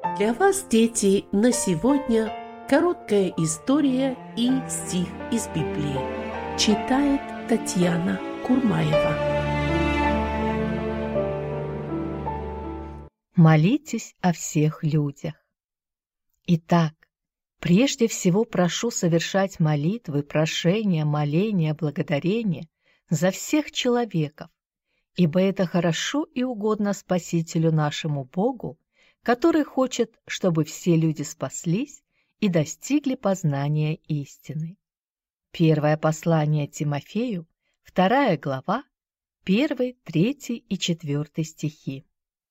Для вас, дети, на сегодня короткая история и стих из Библии. Читает Татьяна Курмаева. Молитесь о всех людях. Итак, прежде всего прошу совершать молитвы, прошения, моления, благодарения за всех человеков, ибо это хорошо и угодно Спасителю нашему Богу, который хочет, чтобы все люди спаслись и достигли познания истины. Первое послание Тимофею, 2 глава, 1, 3 и 4 стихи.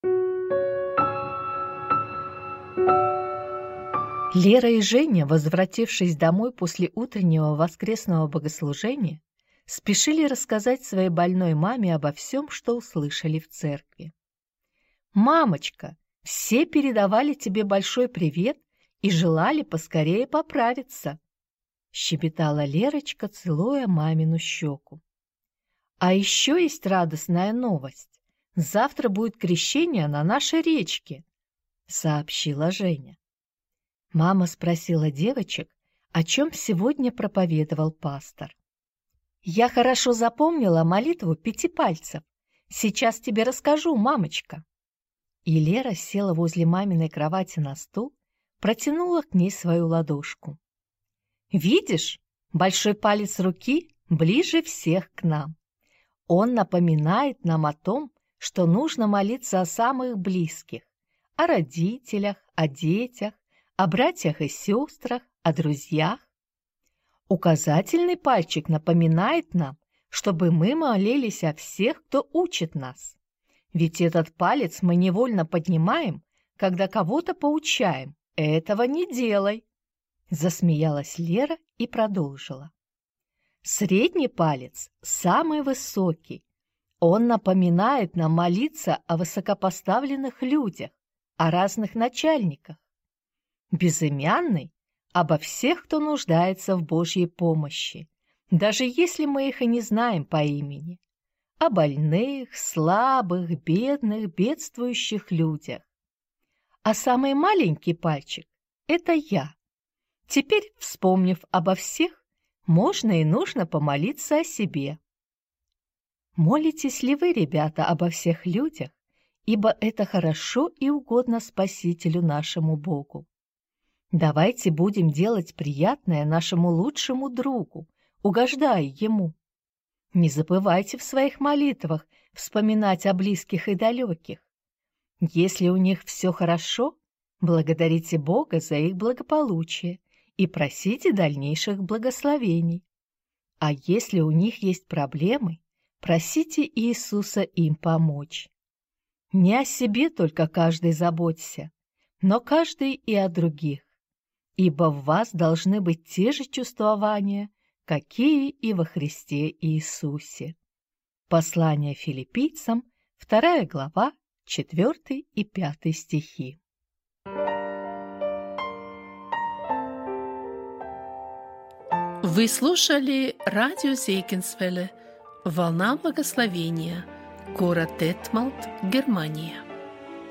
Лера и Женя, возвратившись домой после утреннего воскресного богослужения, спешили рассказать своей больной маме обо всем, что услышали в церкви. «Мамочка, все передавали тебе большой привет и желали поскорее поправиться», — щебетала Лерочка, целуя мамину щеку. «А еще есть радостная новость. Завтра будет крещение на нашей речке», — сообщила Женя. Мама спросила девочек, о чем сегодня проповедовал пастор. «Я хорошо запомнила молитву 5 пальцев. Сейчас тебе расскажу, мамочка». И Лера села возле маминой кровати на стул, протянула к ней свою ладошку. «Видишь, большой палец руки ближе всех к нам. Он напоминает нам о том, что нужно молиться о самых близких, о родителях, о детях, о братьях и сестрах, о друзьях. Указательный пальчик напоминает нам, чтобы мы молились о всех, кто учит нас. Ведь этот палец мы невольно поднимаем, когда кого-то поучаем. Этого не делай!» Засмеялась Лера и продолжила. «Средний палец самый высокий. Он напоминает нам молиться о высокопоставленных людях, о разных начальниках. Безымянный – обо всех, кто нуждается в Божьей помощи, даже если мы их и не знаем по имени. О больных, слабых, бедных, бедствующих людях. А самый маленький пальчик – это я. Теперь, вспомнив обо всех, можно и нужно помолиться о себе. Молитесь ли вы, ребята, обо всех людях, ибо это хорошо и угодно Спасителю нашему Богу. Давайте будем делать приятное нашему лучшему другу, угождая ему. Не забывайте в своих молитвах вспоминать о близких и далеких. Если у них все хорошо, благодарите Бога за их благополучие и просите дальнейших благословений. А если у них есть проблемы, просите Иисуса им помочь. Не о себе только каждый заботься, но каждый и о других, ибо в вас должны быть те же чувствования, какие и во Христе Иисусе. Послание Филиппийцам, 2 глава, 4 и 5 стихи. Вы слушали радио Зегенсвелле «Волна благословения», город Детмалт, Германия.